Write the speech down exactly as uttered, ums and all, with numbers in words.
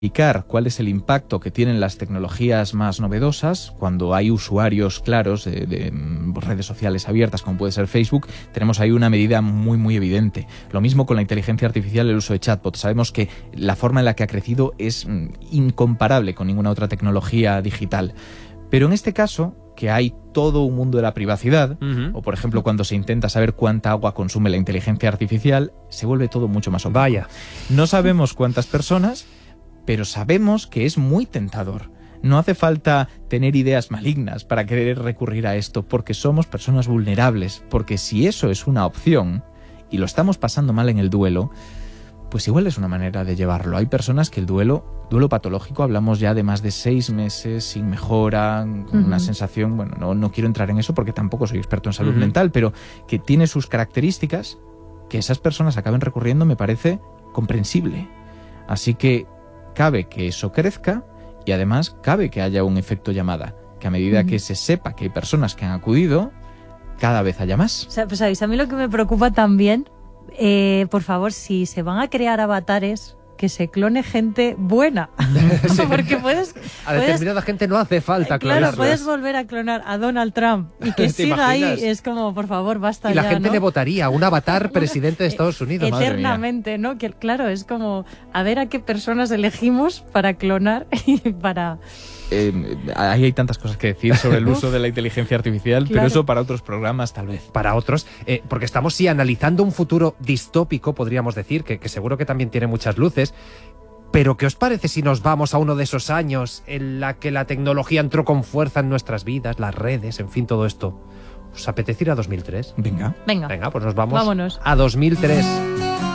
explicar cuál es el impacto que tienen las tecnologías más novedosas. Cuando hay usuarios claros de, de redes sociales abiertas, como puede ser Facebook, tenemos ahí una medida muy muy evidente. Lo mismo con la inteligencia artificial, el uso de chatbots. Sabemos que la forma en la que ha crecido es incomparable con ninguna otra tecnología digital. Pero en este caso, que hay todo un mundo de la privacidad, uh-huh. o por ejemplo cuando se intenta saber cuánta agua consume la inteligencia artificial, se vuelve todo mucho más opaco. Vaya. No sabemos cuántas personas, pero sabemos que es muy tentador. No hace falta tener ideas malignas para querer recurrir a esto, porque somos personas vulnerables, porque si eso es una opción y lo estamos pasando mal en el duelo, pues igual es una manera de llevarlo. Hay personas que el duelo, duelo patológico, hablamos ya de más de seis meses sin mejora, con uh-huh. una sensación, bueno, no, no quiero entrar en eso porque tampoco soy experto en salud uh-huh. mental, pero que tiene sus características, que esas personas acaben recurriendo me parece comprensible. Así que cabe que eso crezca y además cabe que haya un efecto llamada, que a medida uh-huh. que se sepa que hay personas que han acudido, cada vez haya más. O sea, pues sabéis, a mí lo que me preocupa también, eh, por favor, si se van a crear avatares, que se clone gente buena. Sí. Porque puedes... A determinada puedes, gente no hace falta clonarlas. Claro, puedes volver a clonar a Donald Trump y que siga ahí. Es como, por favor, basta ya, Y la gente ¿no? le votaría a un avatar presidente de Estados Unidos. Eternamente, ¿no? Que claro, es como a ver a qué personas elegimos para clonar y para... Eh, ahí hay tantas cosas que decir sobre el uso de la inteligencia artificial, claro. pero eso para otros programas tal vez. Para otros, eh, porque estamos sí analizando un futuro distópico, podríamos decir, que, que seguro que también tiene muchas luces. Pero ¿qué os parece si nos vamos a uno de esos años en la que la tecnología entró con fuerza en nuestras vidas, las redes, en fin, todo esto? ¿Os apetece ir a dos mil tres? Venga. Venga. Venga, pues nos vamos Vámonos. a dos mil tres.